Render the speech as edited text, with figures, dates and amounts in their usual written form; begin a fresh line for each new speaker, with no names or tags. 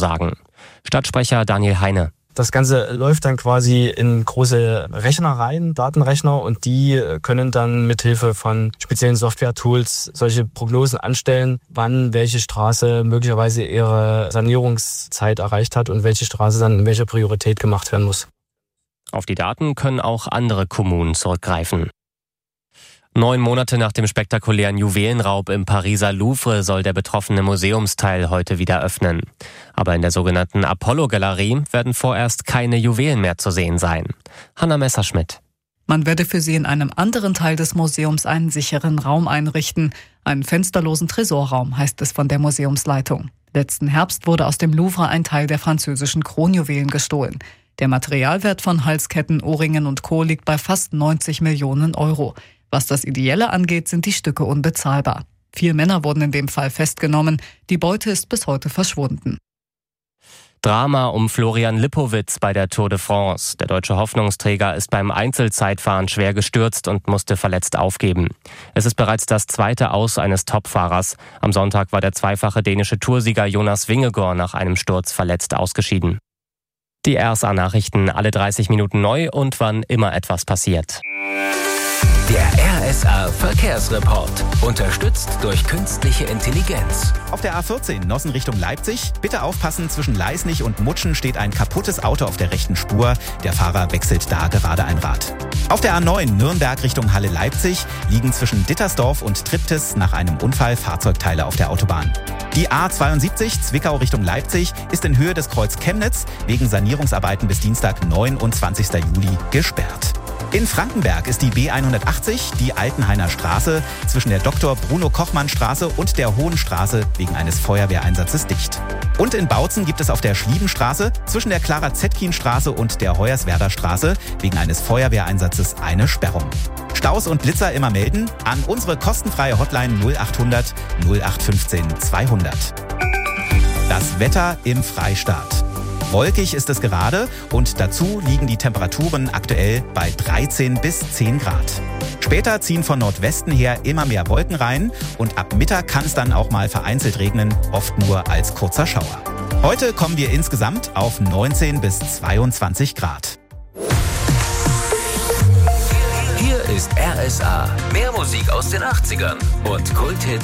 sagen. Stadtsprecher Daniel Heine.
Das Ganze läuft dann quasi in große Rechner rein, Datenrechner, und die können dann mithilfe von speziellen Software-Tools solche Prognosen anstellen, wann welche Straße möglicherweise ihre Sanierungszeit erreicht hat und welche Straße dann in welcher Priorität gemacht werden muss.
Auf die Daten können auch andere Kommunen zurückgreifen. 9 Monate nach dem spektakulären Juwelenraub im Pariser Louvre soll der betroffene Museumsteil heute wieder öffnen. Aber in der sogenannten Apollo-Galerie werden vorerst keine Juwelen mehr zu sehen sein. Hanna Messerschmidt.
Man werde für sie in einem anderen Teil des Museums einen sicheren Raum einrichten. Einen fensterlosen Tresorraum, heißt es von der Museumsleitung. Letzten Herbst wurde aus dem Louvre ein Teil der französischen Kronjuwelen gestohlen. Der Materialwert von Halsketten, Ohrringen und Co. liegt bei fast 90 Millionen Euro. Was das Ideelle angeht, sind die Stücke unbezahlbar. 4 Männer wurden in dem Fall festgenommen. Die Beute ist bis heute verschwunden.
Drama um Florian Lipowitz bei der Tour de France. Der deutsche Hoffnungsträger ist beim Einzelzeitfahren schwer gestürzt und musste verletzt aufgeben. Es ist bereits das zweite Aus eines Topfahrers. Am Sonntag war der zweifache dänische Toursieger Jonas Vingegaard nach einem Sturz verletzt ausgeschieden. Die RSA-Nachrichten alle 30 Minuten neu und wann immer etwas passiert.
Der RSA Verkehrsreport. Unterstützt durch künstliche Intelligenz.
Auf der A14 Nossen Richtung Leipzig. Bitte aufpassen, zwischen Leisnig und Mutschen steht ein kaputtes Auto auf der rechten Spur. Der Fahrer wechselt da gerade ein Rad. Auf der A9 Nürnberg Richtung Halle-Leipzig liegen zwischen Dittersdorf und Triptis nach einem Unfall Fahrzeugteile auf der Autobahn. Die A72 Zwickau Richtung Leipzig ist in Höhe des Kreuz Chemnitz wegen Sanierungsarbeiten bis Dienstag, 29. Juli, gesperrt. In Frankenberg ist die B180, die Altenhainer Straße, zwischen der Dr. Bruno Kochmann Straße und der Hohen Straße wegen eines Feuerwehreinsatzes dicht. Und in Bautzen gibt es auf der Schliebenstraße zwischen der Clara-Zetkin-Straße und der Hoyerswerder Straße wegen eines Feuerwehreinsatzes eine Sperrung. Staus und Blitzer immer melden an unsere kostenfreie Hotline 0800 0815 200. Das Wetter im Freistaat. Wolkig ist es gerade und dazu liegen die Temperaturen aktuell bei 13 bis 10 Grad. Später ziehen von Nordwesten her immer mehr Wolken rein und ab Mittag kann es dann auch mal vereinzelt regnen, oft nur als kurzer Schauer. Heute kommen wir insgesamt auf 19 bis 22 Grad.
Hier ist RSA. Mehr Musik aus den 80ern und Kulthits